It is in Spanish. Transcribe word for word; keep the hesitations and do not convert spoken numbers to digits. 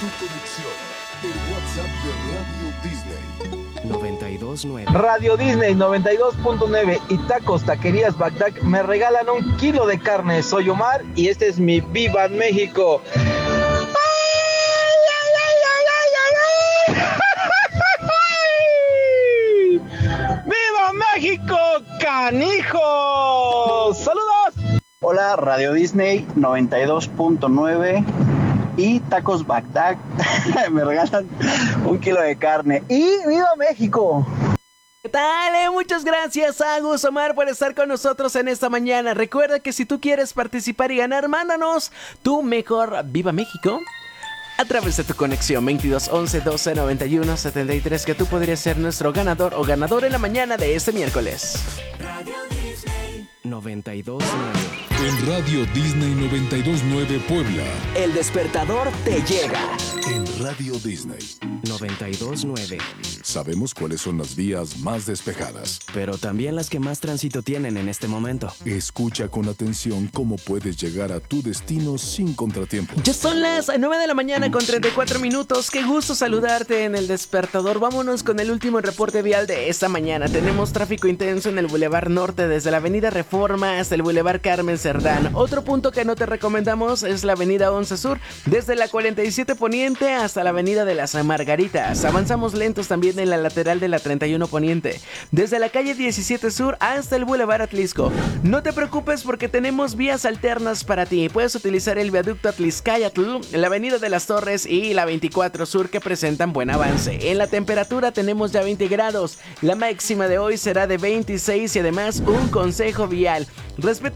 tu conexión. El WhatsApp de Radio Disney. noventa y dos punto nueve. Radio Disney noventa y dos punto nueve y Tacos Taquerías Bagdad me regalan un kilo de carne. Soy Omar y este es mi Viva México. ¡Viva México, canijos! ¡Saludos! Hola, Radio Disney noventa y dos punto nueve y Tacos Bagdad me regalan un kilo de carne. ¡Y viva México! ¿Qué tal? Eh? Muchas gracias, Agus, Omar, por estar con nosotros en esta mañana. Recuerda que si tú quieres participar y ganar, mándanos tu mejor Viva México a través de tu conexión veintidós once doce noventa y uno setenta y tres, que tú podrías ser nuestro ganador o ganador en la mañana de este miércoles. Radio Disney noventa y dos punto nueve. En Radio Disney noventa y dos punto nueve Puebla. El despertador te llega. En Radio Disney noventa y dos punto nueve. sabemos cuáles son las vías más despejadas, pero también las que más tránsito tienen en este momento. Escucha con atención cómo puedes llegar a tu destino sin contratiempos. Ya son las nueve de la mañana con treinta y cuatro minutos. Qué gusto saludarte en el despertador. Vámonos con el último reporte vial de esta mañana. Tenemos tráfico intenso en el Boulevard Norte desde la Avenida Reforma hasta el Boulevard Carmen Cerdán. Otro punto que no te recomendamos es la Avenida once Sur desde la cuarenta y siete Poniente hasta la Avenida de las Margaritas. Avanzamos lentos también en la lateral de la treinta y uno Poniente desde la calle diecisiete Sur hasta el Boulevard Atlisco. No te preocupes porque tenemos vías alternas para ti. Puedes utilizar el viaducto Atliscayatl, la Avenida de las Torres y la veinticuatro Sur, que presentan buen avance. En la temperatura tenemos ya veinte grados. La máxima de hoy será de veintiséis y además un consejo vial: respeta